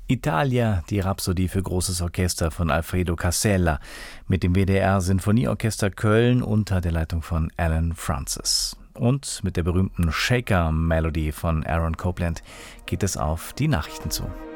Italia, die Rhapsodie für großes Orchester von Alfredo Casella mit dem WDR Sinfonieorchester Köln unter der Leitung von Alan Francis. Und mit der berühmten Shaker Melody von Aaron Copland geht es auf die Nachrichten zu.